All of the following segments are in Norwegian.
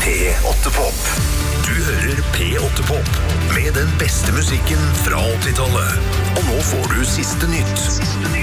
P8-pop. Du hører P8-pop med den beste musikken fra 80-tallet. Og nå får du siste nytt.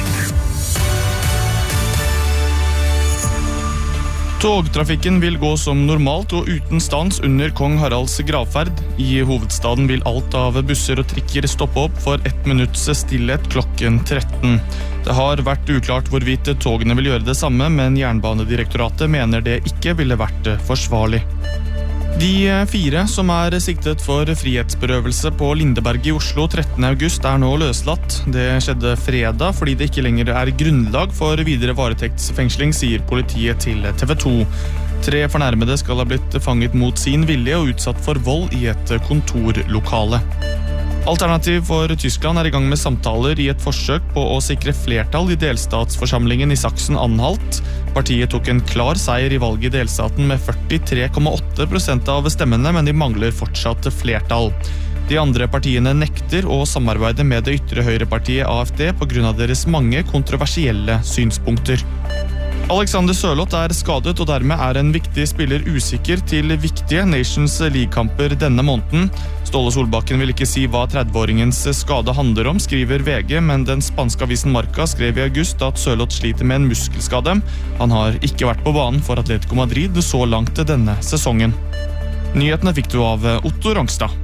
Togtrafikken vil gå som normalt og uten stans under Kong Haralds gravferd. I hovedstaden vil alt av busser og trikker stoppe opp for 1 minutts stillhet klokken 13. Det har vært uklart hvorvidt togene vil gjøre det samme, men Jernbanedirektoratet mener det ikke ville vært forsvarlig. De 4 som siktet for frihetsberøvelse på Lindeberg i Oslo 13. august nå løslatt. Det skjedde fredag fordi det ikke lenger grunnlag for videre varetektsfengsling, sier politiet til TV 2. 3 fornærmede skal ha blitt fanget mot sin vilje og utsatt for vold i et kontorlokale. Alternativ for Tyskland i gang med samtaler i et forsøk på å sikre flertall i delstatsforsamlingen i Sachsen-Anhalt. Partiet tok en klar seier i valget i delstaten med 43,8% av stemmene, men de mangler fortsatt flertall. De andre partiene nekter å samarbeide med det ytre høyrepartiet AFD på grunn av deres mange kontroversielle synspunkter. Alexander Sørloth skadet, og dermed en viktig spiller usikker til viktige Nations League-kamper denne måneden. Ståle Solbakken vil ikke si hva 30-åringens skade handler om, skriver VG, men den spanske avisen Marca skrev i august at Sørloth sliter med en muskelskade. Han har ikke vært på banen for Atletico Madrid så langt denne sesongen. Nyhetene fikk du av Otto Rangstad.